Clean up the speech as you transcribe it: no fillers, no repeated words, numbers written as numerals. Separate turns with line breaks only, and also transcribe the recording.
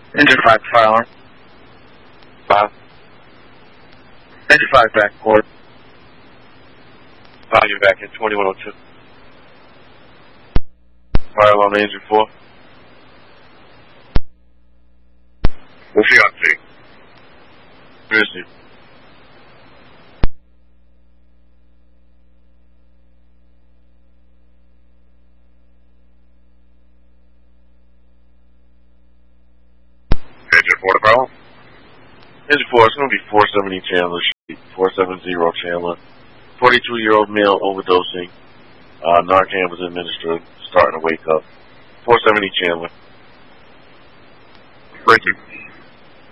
Engine 5, fire alarm.
5.
Engine 5, back, port.
5, you're back in 2102. Fire alarm to engine 4.
What's your update?
Grizzly.
Engine 4 to power?
Engine 4, it's going to be 470 Chandler Street. 470 Chandler. 42-year-old male overdosing. Narcan was administered, starting to wake up. 470 Chandler.
Thank you.